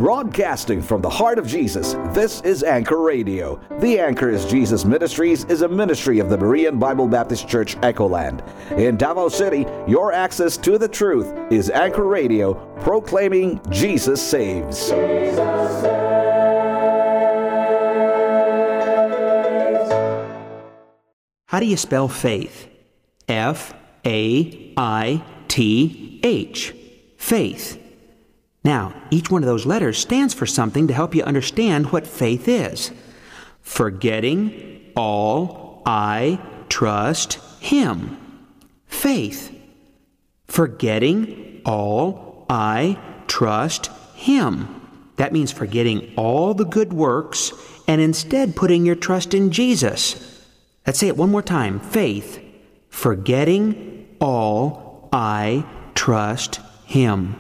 Broadcasting from the heart of Jesus, this is Anchor Radio. The Anchor is Jesus Ministries is a ministry of the Berean Bible Baptist Church, Echoland. In Davao City, your access to the truth is Anchor Radio, proclaiming Jesus saves. Jesus saves. How do you spell faith? F-A-I-T-H. Faith. Now, each one of those letters stands for something to help you understand what faith is. Forgetting all I trust Him. Faith. Forgetting all I trust Him. That means forgetting all the good works and instead putting your trust in Jesus. Let's say it one more time. Faith. Forgetting all I trust Him.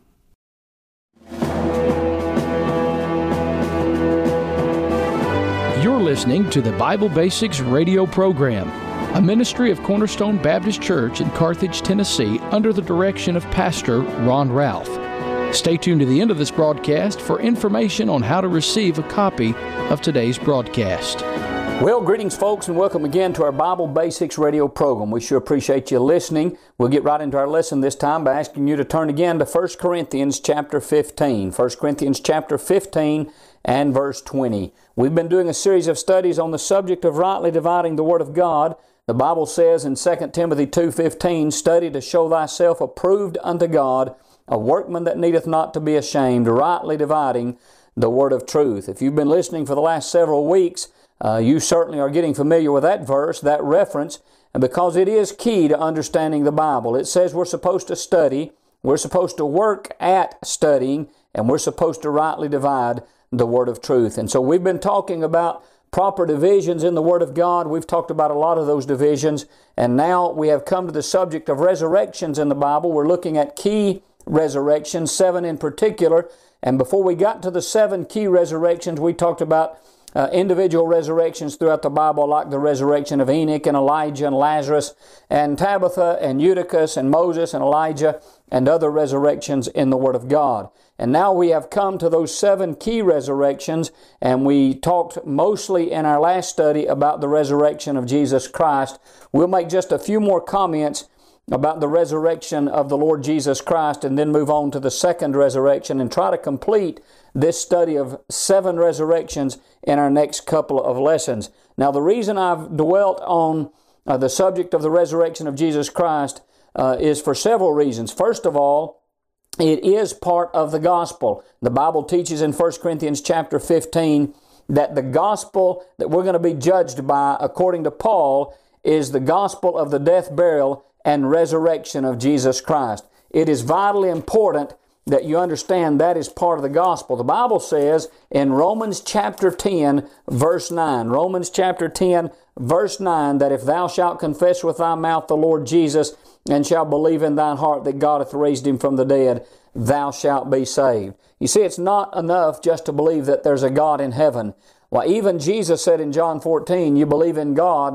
You're listening to the Bible Basics radio program, a ministry of Cornerstone Baptist Church in Carthage, Tennessee, under the direction of Pastor Ron Ralph. Stay tuned to the end of this broadcast for information on how to receive a copy of today's broadcast. Well, greetings, folks, and welcome again to our Bible Basics radio program. We sure appreciate you listening. We'll get right into our lesson this time by asking you to turn again to 1 Corinthians chapter 15. 1 Corinthians chapter 15 and verse 20. We've been doing a series of studies on the subject of rightly dividing the Word of God. The Bible says in 2 Timothy 2:15, "Study to show thyself approved unto God, a workman that needeth not to be ashamed, rightly dividing the Word of truth." If you've been listening for the last several weeks, you certainly are getting familiar with that verse, that reference, and because it is key to understanding the Bible. It says we're supposed to study, we're supposed to work at studying, and we're supposed to rightly divide the Word of truth. And so we've been talking about proper divisions in the Word of God. We've talked about a lot of those divisions, and now we have come to the subject of resurrections in the Bible. We're looking at key resurrections, 7 in particular, and before we got to the 7 key resurrections, we talked about individual resurrections throughout the Bible, like the resurrection of Enoch and Elijah and Lazarus and Tabitha and Eutychus and Moses and Elijah and other resurrections in the Word of God. And now we have come to those 7 key resurrections, and we talked mostly in our last study about the resurrection of Jesus Christ. We'll make just a few more comments about the resurrection of the Lord Jesus Christ and then move on to the second resurrection and try to complete this study of 7 resurrections in our next couple of lessons. Now, the reason I've dwelt on the subject of the resurrection of Jesus Christ is for several reasons. First of all, it is part of the gospel. The Bible teaches in 1 Corinthians chapter 15 that the gospel that we're going to be judged by, according to Paul, is the gospel of the death, burial, and resurrection of Jesus Christ. It is vitally important that you understand that is part of the gospel. The Bible says in Romans chapter 10, verse 9, Romans chapter 10, verse 9, that if thou shalt confess with thy mouth the Lord Jesus, and shalt believe in thine heart that God hath raised Him from the dead, thou shalt be saved. You see, it's not enough just to believe that there's a God in heaven. Well, even Jesus said in John 14, you believe in God,